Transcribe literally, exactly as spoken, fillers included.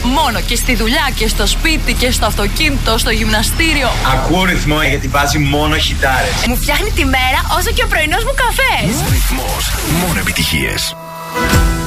μόνο και στη δουλειά και στο σπίτι και στο αυτοκίνητο, στο γυμναστήριο. Ακούω ρυθμό γιατί βάζει μόνο χιτάρες. Μου φτιάχνει τη μέρα όσο και ο πρωινός μου καφές. Ρυθμός, μόνο επιτυχίες.